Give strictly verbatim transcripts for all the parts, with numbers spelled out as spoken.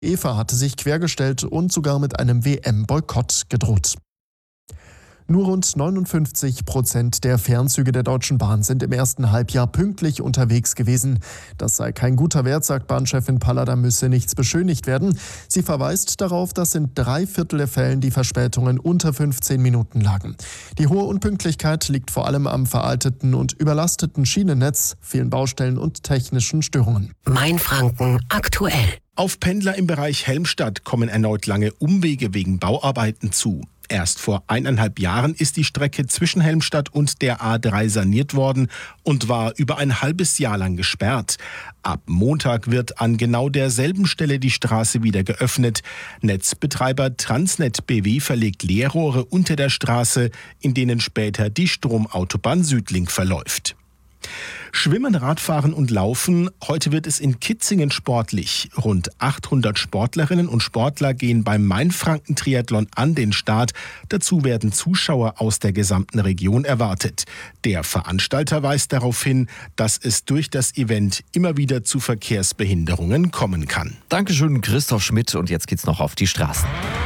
Eva hatte sich quergestellt und sogar mit einem W M-Boykott gedroht. Nur rund neunundfünfzig Prozent der Fernzüge der Deutschen Bahn sind im ersten Halbjahr pünktlich unterwegs gewesen. Das sei kein guter Wert, sagt Bahnchefin Palla, da müsse nichts beschönigt werden. Sie verweist darauf, dass in drei Viertel der Fällen die Verspätungen unter fünfzehn Minuten lagen. Die hohe Unpünktlichkeit liegt vor allem am veralteten und überlasteten Schienennetz, vielen Baustellen und technischen Störungen. Mainfranken aktuell. Auf Pendler im Bereich Helmstadt kommen erneut lange Umwege wegen Bauarbeiten zu. Erst vor eineinhalb Jahren ist die Strecke zwischen Helmstadt und der A drei saniert worden und war über ein halbes Jahr lang gesperrt. Ab Montag wird an genau derselben Stelle die Straße wieder geöffnet. Netzbetreiber Transnet B W verlegt Leerrohre unter der Straße, in denen später die Stromautobahn Südlink verläuft. Schwimmen, Radfahren und Laufen. Heute wird es in Kitzingen sportlich. Rund achthundert Sportlerinnen und Sportler gehen beim Mainfranken-Triathlon an den Start. Dazu werden Zuschauer aus der gesamten Region erwartet. Der Veranstalter weist darauf hin, dass es durch das Event immer wieder zu Verkehrsbehinderungen kommen kann. Dankeschön, Christoph Schmidt. Und jetzt geht's noch auf die Straßen.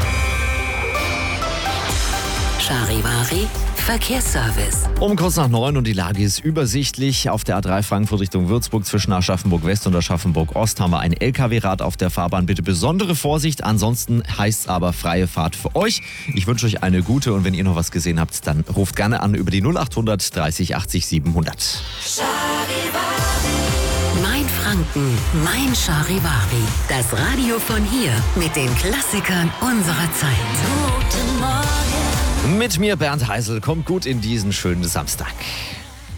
Charivari Verkehrsservice. Um kurz nach neun und die Lage ist übersichtlich. Auf der A drei Frankfurt Richtung Würzburg zwischen Aschaffenburg West und Aschaffenburg Ost haben wir ein L K W-Rad auf der Fahrbahn. Bitte besondere Vorsicht. Ansonsten heißt es aber freie Fahrt für euch. Ich wünsche euch eine gute und wenn ihr noch was gesehen habt, dann ruft gerne an über die null acht hundert dreißig achtzig siebenhundert. Mainfranken, mein Charivari. Das Radio von hier mit den Klassikern unserer Zeit. Guten Morgen. Mit mir Bernd Heisel, kommt gut in diesen schönen Samstag.